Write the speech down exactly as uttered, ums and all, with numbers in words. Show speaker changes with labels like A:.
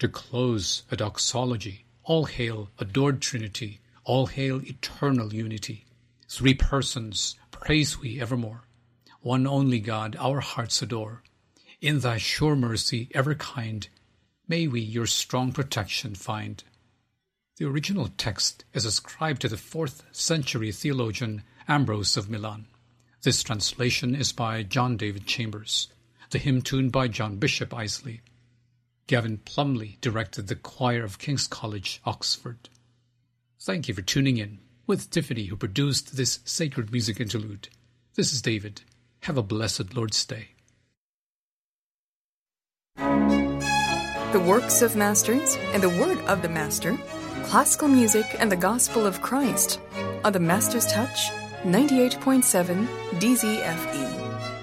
A: To close a doxology, all hail adored Trinity, all hail eternal unity. Three persons, praise we evermore. One only God our hearts adore. In thy sure mercy ever kind, may we your strong protection find. The original text is ascribed to the fourth century theologian Ambrose of Milan. This translation is by John David Chambers. The hymn tune by John Bishop Isley. Gavin Plumley directed the choir of King's College, Oxford. Thank you for tuning in with Tiffany, who produced this sacred music interlude. This is David. Have a blessed Lord's Day.
B: The works of masters and the word of the master, classical music and the gospel of Christ on the Master's Touch ninety-eight point seven D Z F E.